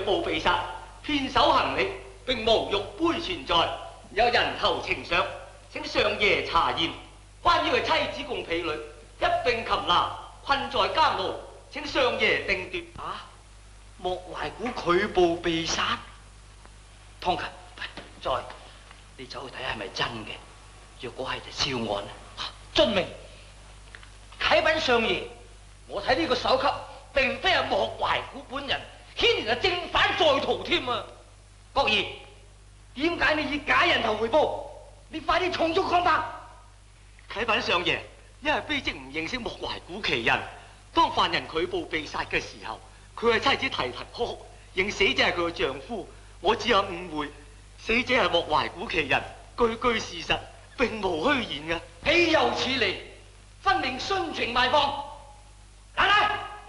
捕被殺，騙手行吏，並無玉杯存在，有人頭呈上，請上爺查驗。關於佢妻子共婢女一並擒拿，困在監牢，請上爺定奪。 啊！莫懷古拒捕被殺，湯勤，再你走去睇係咪真嘅？若果係就銷案啦。遵命。啟稟上爺，我睇呢個首級並非係莫懷古本人，顯然係正犯在逃添啊！國兒，點解你以假人頭回報？你快啲從速抗白！ 啟稟上爺，因為卑職唔認識莫懷古其人，當犯人拒捕被殺嘅時候，佢嘅妻子提哭哭，認死者係佢嘅丈夫，我只有誤會，死者係莫懷古其人，句句事實，並無虛言嘅。 豈有此理！分明徇情賣放。嚟，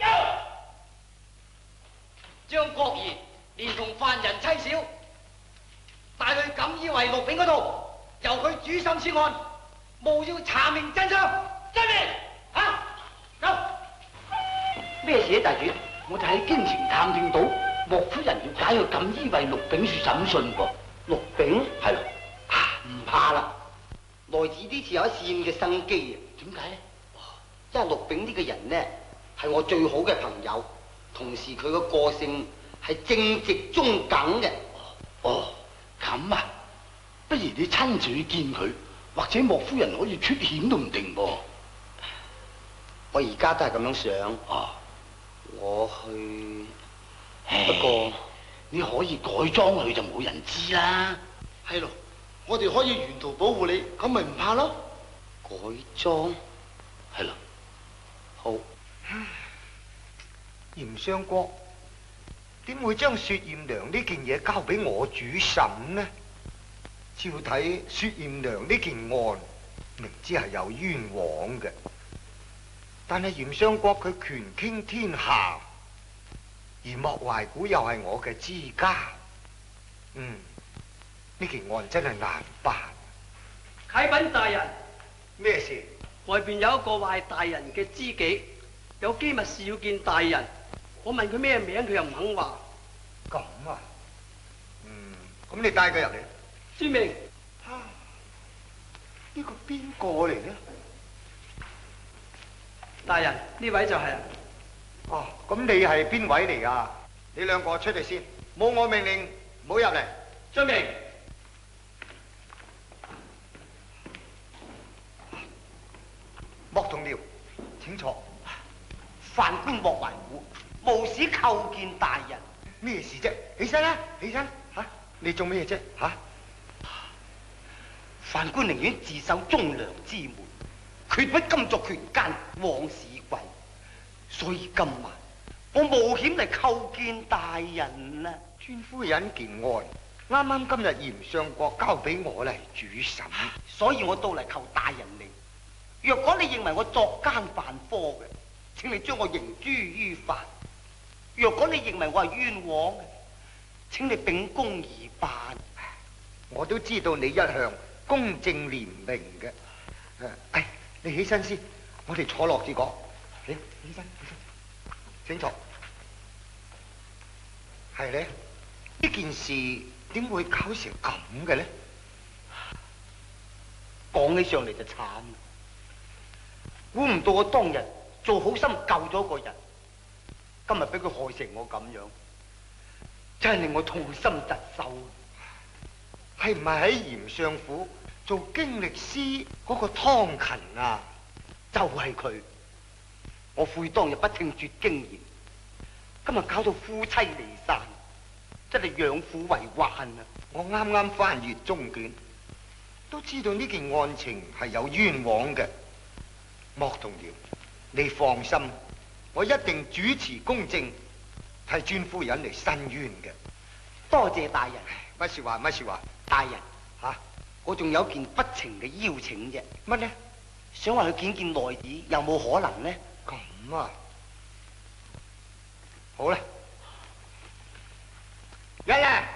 將國兒連同犯人妻小帶去錦衣衛陸炳嗰度，由佢主審此案，務要查明真相。遵命。走。咩事啊，大主？我就喺京城探聽到莫夫人要解去錦衣衛陸炳處審訊噃。陸炳？係咯。唔怕啦，來自呢次有一線嘅生機啊！點解咧？因為陸炳呢個人呢，係我最好嘅朋友，同時佢個個性係正直中耿嘅。哦，咁啊，不如你親自去見佢，或者莫夫人可以出險都唔定噃。我而家都係咁樣想。哦，我去，不過你可以改裝去就冇人知啦。係咯，我哋可以沿途保護你，咁咪唔怕咯。改裝，係咯。好， 嚴相國點會將雪艷娘呢件嘢交俾我主審呢？照睇雪艷娘呢件案，明知係有冤枉嘅，但係嚴相國佢權傾天下，而莫懷古又係我嘅知交，呢件案真係難辦。 啟稟大人， 咩事？ 外邊有一個壞大人嘅知己，有機密事要見大人。我問佢咩名，佢又唔肯話。 咁啊，咁你帶佢入嚟。 遵命。 呢個邊個嚟呢？ 大人，呢位就係啦。 哦，咁你係邊位嚟㗎？你兩個出嚟先，冇我命令唔好入嚟。 遵命。 莫同僚，請坐。 犯官莫懷古，無使叩見大人。 咩事啫？起身啦，起身。你做咩啫？ 犯官寧願自守忠良之門，決不甘作權奸枉市貴。所以今晚我冒險嚟叩見大人啊！ 尊夫人件案，啱啱今日嚴相國交俾我嚟主審， 所以我到嚟求大人你。若果你認為我作奸犯科嘅，請你將我刑誅於法；若果你認為我係冤枉嘅，請你秉公而辦。 我都知道你一向公正廉明嘅。你起身先，我哋坐落至講。起身，請坐。係咧，呢件事點會搞成咁嘅咧？ 講起上嚟就慘。估唔到我當日做好心救咗個人，今日俾佢害成我咁樣，真係令我痛心疾首。 係唔係喺嚴相府做經歷師嗰個湯勤啊？ 就係佢。我悔當日不聽絕經言，今日搞到夫妻離散，真係養父為患啊！ 我啱啱翻閱中卷，都知道呢件案情係有冤枉嘅。莫同僚，你放心，我一定主持公正，替尊夫人嚟申冤嘅。 多謝大人。 乜說話？乜說話？ 大人，我仲有件不情嘅邀請啫。 乜呢？ 想話去見見內子，有冇可能呢？ 咁啊，好啦，一